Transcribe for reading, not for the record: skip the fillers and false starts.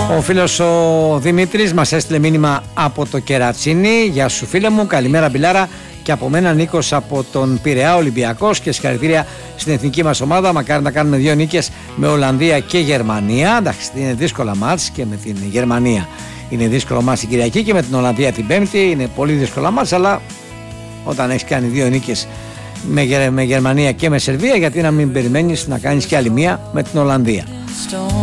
Ο φίλος ο Δημήτρης μας έστειλε μήνυμα από το Κερατσίνι. Γεια σου φίλε μου, καλημέρα Μπιλάρα. Και από μένα Νίκος από τον Πειραιά, Ολυμπιακός, και συγχαρητήρια στην εθνική μας ομάδα. Μακάρι να κάνουμε 2 νίκες με Ολλανδία και Γερμανία. Εντάξει, είναι δύσκολα μάτς και με την Γερμανία. Είναι δύσκολο μάτς την Κυριακή και με την Ολλανδία την Πέμπτη. Είναι πολύ δύσκολα μάτς, αλλά όταν έχεις κάνει 2 νίκες με Γερμανία και με Σερβία, γιατί να μην περιμένεις να κάνεις και άλλη μία με την Ολλανδία.